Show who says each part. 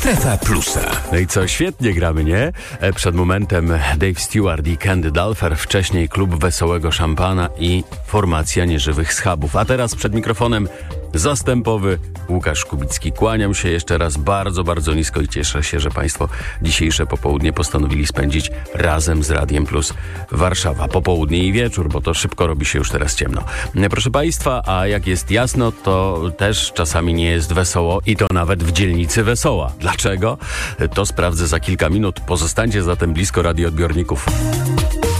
Speaker 1: Strefa Plusa.
Speaker 2: No i co, świetnie gramy, nie? Przed momentem Dave Stewart i Candy Dulfer, wcześniej Klub Wesołego Szampana i Formacja Nieżywych Schabów. A teraz przed mikrofonem zastępowy Łukasz Kubicki. Kłaniam się jeszcze raz bardzo, bardzo nisko i cieszę się, że Państwo dzisiejsze popołudnie postanowili spędzić razem z Radiem Plus Warszawa. Popołudnie i wieczór, bo to szybko robi się już teraz ciemno. Proszę Państwa, a jak jest jasno, to też czasami nie jest wesoło i to nawet w dzielnicy Wesoła. Dlaczego? To sprawdzę za kilka minut. Pozostańcie zatem blisko radioodbiorników.